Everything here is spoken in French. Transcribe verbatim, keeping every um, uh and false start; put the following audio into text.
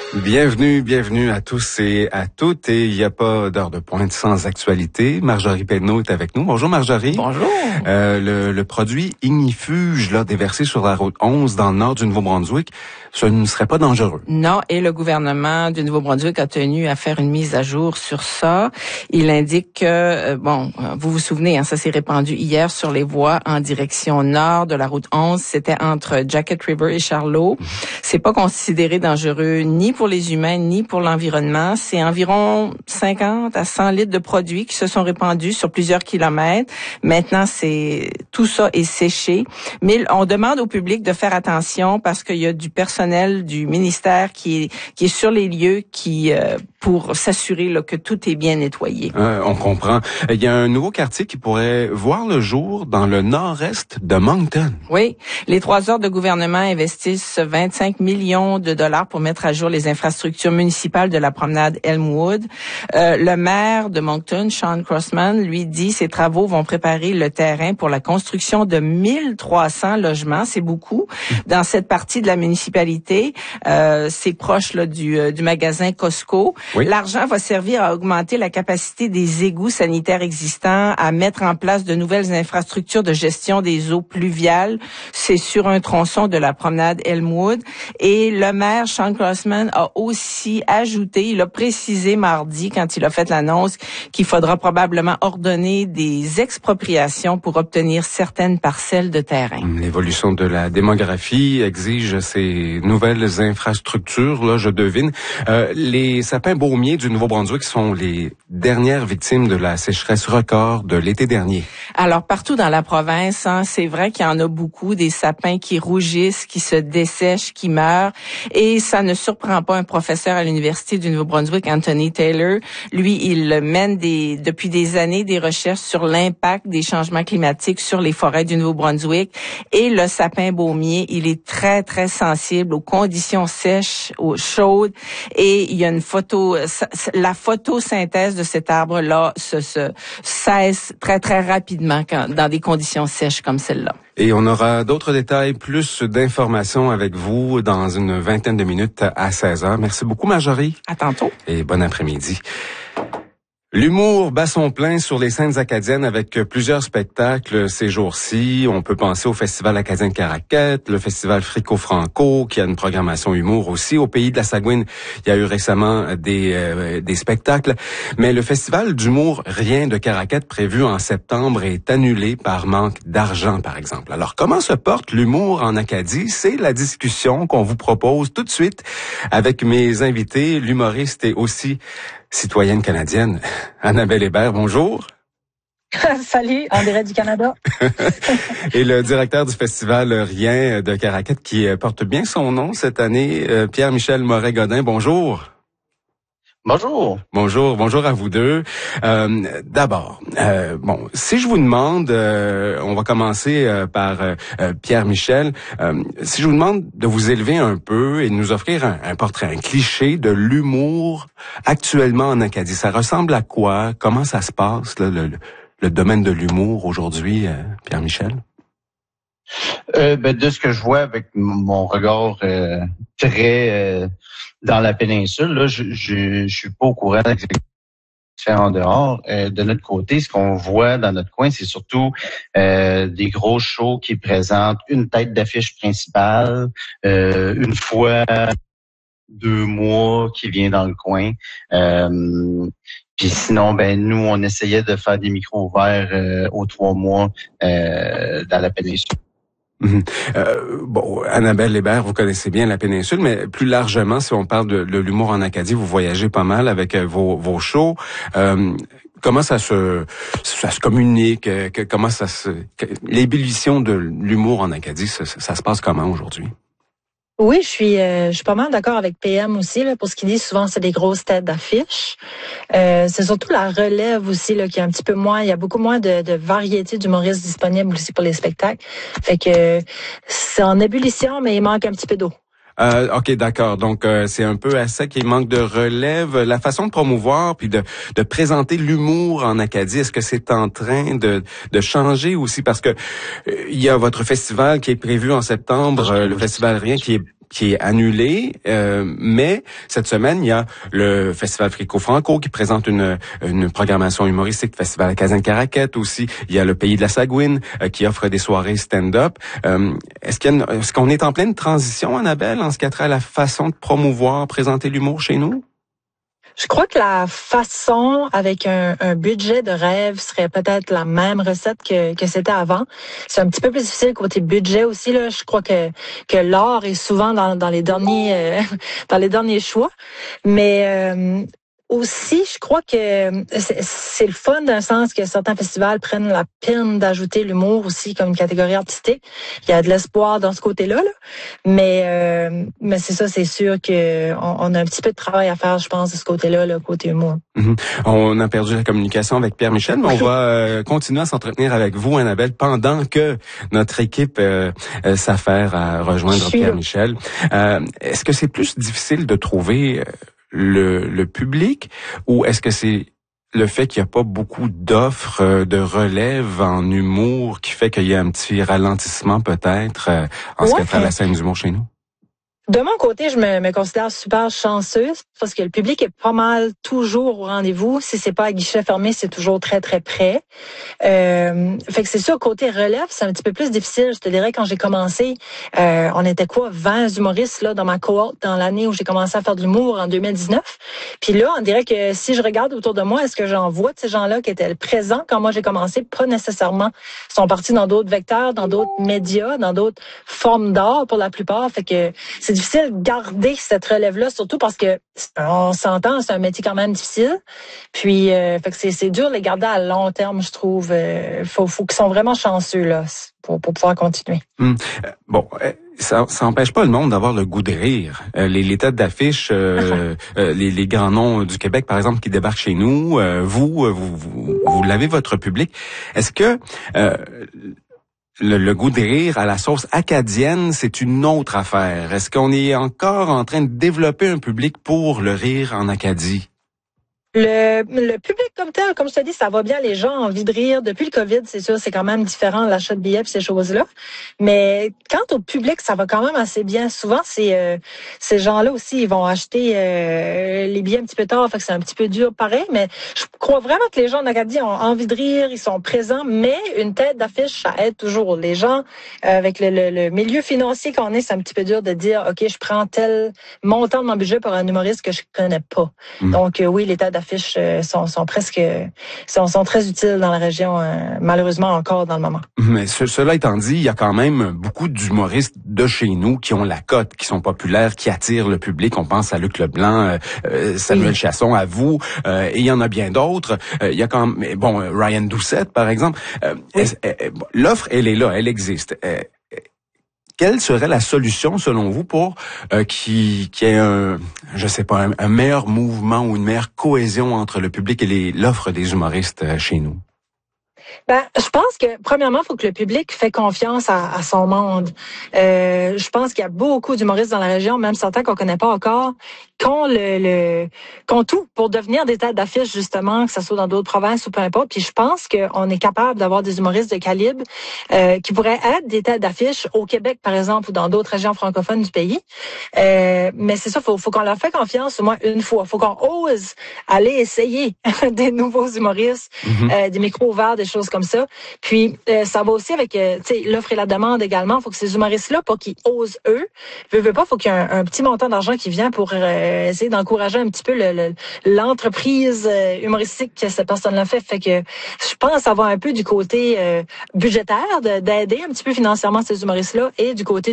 Bienvenue, bienvenue à tous et à toutes. Et il n'y a pas d'heure de pointe sans actualité. Marjorie Penneau est avec nous. Bonjour Marjorie. Bonjour. Euh, le, le produit ignifuge là déversé sur la route onze dans le nord du Nouveau-Brunswick, ce ne serait pas dangereux. Non, et le gouvernement du Nouveau-Brunswick a tenu à faire une mise à jour sur ça. Il indique que, euh, bon, vous vous souvenez, hein, ça s'est répandu hier sur les voies en direction nord de la route onze. C'était entre Jacket River et Charlot. Mmh. C'est pas considéré dangereux ni pour les humains ni pour l'environnement. C'est environ cinquante à cent litres de produits qui se sont répandus sur plusieurs kilomètres. Maintenant, c'est tout ça est séché. Mais on demande au public de faire attention parce qu'il y a du personnel du ministère qui est, qui est sur les lieux qui euh, pour s'assurer là, que tout est bien nettoyé. Euh, on comprend. Il y a un nouveau quartier qui pourrait voir le jour dans le nord-est de Moncton. Oui. Les trois heures de gouvernement investissent vingt-cinq millions de dollars pour mettre à jour les infrastructures municipales de la promenade Elmwood. Euh, le maire de Moncton, Sean Crossman, lui dit ces travaux vont préparer le terrain pour la construction de mille trois cents logements. C'est beaucoup. Dans cette partie de la municipalité, euh, c'est proche là, du, euh, du magasin Costco. Oui. L'argent va servir à augmenter la capacité des égouts sanitaires existants, à mettre en place de nouvelles infrastructures de gestion des eaux pluviales. C'est sur un tronçon de la promenade Elmwood. Et le maire, Sean Crossman, a aussi ajouté, il a précisé mardi, quand il a fait l'annonce, qu'il faudra probablement ordonner des expropriations pour obtenir certaines parcelles de terrain. L'évolution de la démographie exige ces nouvelles infrastructures, là, je devine. Euh, les sapins baumiers du Nouveau-Brunswick sont les dernières victimes de la sécheresse record de l'été dernier. Alors, partout dans la province, hein, c'est vrai qu'il y en a beaucoup, des sapins qui rougissent, qui se dessèchent, qui meurent. Et ça ne surprend pas un professeur à l'Université du Nouveau-Brunswick, Anthony Taylor. Lui, il mène des, depuis des années des recherches sur l'impact des changements climatiques sur les forêts du Nouveau-Brunswick. Et le sapin baumier, il est très, très sensible aux conditions sèches, aux chaudes. Et il y a une photo, la photosynthèse de cet arbre-là se, se cesse très, très rapidement quand, dans des conditions sèches comme celle-là. Et on aura d'autres détails, plus d'informations avec vous dans une vingtaine de minutes à seize heures. Merci beaucoup, Marjorie. À tantôt. Et bon après-midi. L'humour bat son plein sur les scènes acadiennes avec plusieurs spectacles ces jours-ci. On peut penser au Festival acadien de Caraquet, le Festival Frico-Franco, qui a une programmation humour aussi. Au Pays de la Sagouine, il y a eu récemment des, euh, des spectacles. Mais le Festival d'humour Rien de Caraquet, prévu en septembre, est annulé par manque d'argent, par exemple. Alors, comment se porte l'humour en Acadie? C'est la discussion qu'on vous propose tout de suite avec mes invités, l'humoriste et aussi citoyenne canadienne, Annabelle Hébert, bonjour. Salut, en direct du Canada. Et le directeur du festival Rien de Caraquet, qui porte bien son nom cette année, Pierre-Michel Moret-Godin, bonjour. Bonjour. Bonjour, bonjour à vous deux. Euh, d'abord, euh, bon, si je vous demande, euh, on va commencer euh, par euh, Pierre-Michel, euh, si je vous demande de vous élever un peu et de nous offrir un, un portrait, un cliché de l'humour actuellement en Acadie, ça ressemble à quoi? Comment ça se passe, là, le, le domaine de l'humour aujourd'hui, euh, Pierre-Michel? Euh, ben, de ce que je vois avec mon regard euh, très euh, dans la péninsule, là, je, je, je suis pas au courant de ce qui se fait en dehors. Euh, de notre côté, ce qu'on voit dans notre coin, c'est surtout euh, des gros shows qui présentent une tête d'affiche principale, euh, une fois deux mois qui vient dans le coin. Euh, Puis sinon, ben nous, on essayait de faire des micros ouverts euh, aux trois mois euh, dans la péninsule. Mmh. Euh, bon, Annabelle Hébert, vous connaissez bien la péninsule, mais plus largement, si on parle de, de l'humour en Acadie, vous voyagez pas mal avec euh, vos, vos shows. Euh, comment ça se ça se communique? Euh, que, comment ça se que, l'ébullition de l'humour en Acadie, ça, ça se passe comment aujourd'hui? Oui, je suis, euh, je suis pas mal d'accord avec P M aussi là, pour ce qu'il dit. Souvent, c'est des grosses têtes d'affiche. Euh, c'est surtout la relève aussi là, qui est un petit peu moins. Il y a beaucoup moins de, de variété d'humoristes disponibles aussi pour les spectacles. Fait que c'est en ébullition, mais il manque un petit peu d'eau. Euh, ok, d'accord. Donc euh, c'est un peu à ça qu'il manque de relève. La façon de promouvoir puis de, de présenter l'humour en Acadie, est-ce que c'est en train de, de changer aussi? Parce que euh, il y a votre festival qui est prévu en septembre, euh, le festival Rien, qui est qui est annulé, euh, mais cette semaine, il y a le Festival Frico-Franco qui présente une, une programmation humoristique, le Festival Acadien-Caraquette aussi. Il y a le Pays de la Sagouine euh, qui offre des soirées stand-up. Euh, est-ce, qu'il y a une, est-ce qu'on est en pleine transition, Annabelle, en ce qui a trait à la façon de promouvoir, présenter l'humour chez nous? Je crois que la façon, avec un, un budget de rêve, serait peut-être la même recette que, que c'était avant. C'est un petit peu plus difficile côté budget aussi. Là. Je crois que, que l'art est souvent dans, dans les derniers euh, dans les derniers choix. Mais euh, aussi, je crois que c'est, c'est le fun d'un sens que certains festivals prennent la peine d'ajouter l'humour aussi comme une catégorie artistique. Il y a de l'espoir dans ce côté-là, là. Mais euh, mais c'est ça, c'est sûr que on, on a un petit peu de travail à faire, je pense, de ce côté-là, le côté humour. Mm-hmm. On a perdu la communication avec Pierre Michel, mais on va euh, continuer à s'entretenir avec vous, Annabelle, pendant que notre équipe euh, euh, s'affaire à rejoindre Pierre là. Michel. Euh, est-ce que c'est plus difficile de trouver Le, le public, ou est-ce que c'est le fait qu'il n'y a pas beaucoup d'offres de relève en humour qui fait qu'il y a un petit ralentissement peut-être euh, en ce qui a trait à la scène d'humour chez nous? De mon côté, je me, me considère super chanceuse parce que le public est pas mal toujours au rendez-vous. Si c'est pas à guichet fermé, c'est toujours très, très près. Euh, fait que c'est sûr, côté relève, c'est un petit peu plus difficile. Je te dirais, quand j'ai commencé, euh, on était quoi, vingt humoristes là dans ma cohorte dans l'année où j'ai commencé à faire de l'humour en deux mille dix-neuf. Puis là, on dirait que si je regarde autour de moi, est-ce que j'en vois de ces gens-là qui étaient présents quand moi j'ai commencé? Pas nécessairement. Ils sont partis dans d'autres vecteurs, dans d'autres médias, dans d'autres formes d'art pour la plupart. Fait que c'est difficile de garder cette relève-là, surtout parce que on s'entend, c'est un métier quand même difficile. Puis, euh, fait que c'est, c'est dur de les garder à long terme, je trouve. Euh, faut, faut qu'ils sont vraiment chanceux là pour, pour pouvoir continuer. Hum. Bon. Ça, ça empêche pas le monde d'avoir le goût de rire. Euh, les, les têtes d'affiche, euh, euh, les, les grands noms du Québec, par exemple, qui débarquent chez nous, euh, vous, vous, vous, vous l'avez votre public. Est-ce que euh, Le, le goût de rire à la sauce acadienne, c'est une autre affaire. Est-ce qu'on est encore en train de développer un public pour le rire en Acadie? Le, le public comme tel, comme je te dis, ça va bien. Les gens ont envie de rire. Depuis le COVID, c'est sûr, c'est quand même différent, l'achat de billets et ces choses-là. Mais quant au public, ça va quand même assez bien. Souvent, c'est euh, ces gens-là aussi, ils vont acheter euh, les billets un petit peu tard, fait que c'est un petit peu dur pareil. Mais je crois vraiment que les gens en Acadie ont envie de rire, ils sont présents. Mais une tête d'affiche, ça aide toujours. Les gens, euh, avec le, le, le milieu financier qu'on est, c'est un petit peu dur de dire, OK, je prends tel montant de mon budget pour un humoriste que je connais pas. Mmh. Donc, euh, oui, les têtes d'affiches sont, sont presque sont, sont très utiles dans la région, euh, malheureusement encore dans le moment. Mais ce, cela étant dit, il y a quand même beaucoup d'humoristes de chez nous qui ont la cote, qui sont populaires, qui attirent le public. On pense à Luc Leblanc, euh, Samuel oui. Chasson, à vous, euh, et il y en a bien d'autres. Euh, il y a quand même, bon, Ryan Doucette, par exemple. Euh, oui. euh, l'offre, elle est là, elle existe. Euh, Quelle serait la solution, selon vous, pour euh, qui qui ait un, je sais pas, un, un meilleur mouvement ou une meilleure cohésion entre le public et les, l'offre des humoristes euh, chez nous? Ben, je pense que, premièrement, il faut que le public fait confiance à, à son monde. Euh, je pense qu'il y a beaucoup d'humoristes dans la région, même certains qu'on connaît pas encore, qui ont le, le, qui ont tout pour devenir des têtes d'affiche, justement, que ce soit dans d'autres provinces ou peu importe. Puis je pense qu'on est capable d'avoir des humoristes de calibre euh, qui pourraient être des têtes d'affiche au Québec, par exemple, ou dans d'autres régions francophones du pays. Euh, mais c'est ça, faut, faut qu'on leur fait confiance au moins une fois. Faut qu'on ose aller essayer des nouveaux humoristes, mm-hmm. euh, des micros ouverts, des choses comme ça. Puis euh, ça va aussi avec euh, tu sais, l'offre et la demande également. Il faut que ces humoristes-là, pour qu'ils osent eux, veux, veux pas, faut qu'il y ait un, un petit montant d'argent qui vient pour euh, essayer d'encourager un petit peu le, le, l'entreprise euh, humoristique que cette personne-là fait. Fait que je pense que ça va un peu du côté euh, budgétaire, de, d'aider un petit peu financièrement ces humoristes-là, et du côté